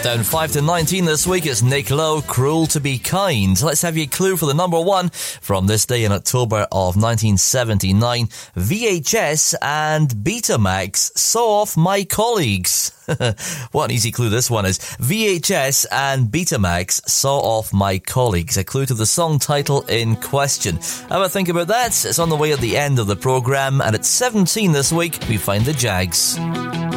Down 5 to 19 this week, it's Nick Lowe, Cruel to Be Kind. Let's have your clue for the number one from this day in October of 1979. VHS and Betamax saw off my colleagues. What an easy clue this one is. VHS and Betamax saw off my colleagues. A clue to the song title in question. Have a think about that. It's on the way at the end of the programme, and at 17 this week, we find the Jags.